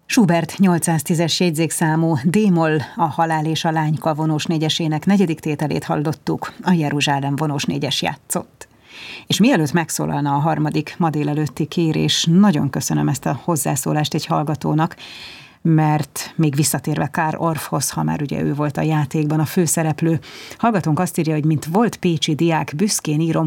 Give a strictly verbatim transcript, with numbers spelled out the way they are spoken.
Schubert nyolcszáztízes jegyzékszámú D-moll a Halál és a Lányka vonós négyesének negyedik tételét hallottuk, a Jeruzsálem vonós négyes játszott. És mielőtt megszólalna a harmadik ma délelőtti kérés, nagyon köszönöm ezt a hozzászólást egy hallgatónak, mert még visszatérve Kár Orffhoz, ha már ugye ő volt a játékban a főszereplő, hallgatónk azt írja, hogy mint volt pécsi diák, büszkén írom,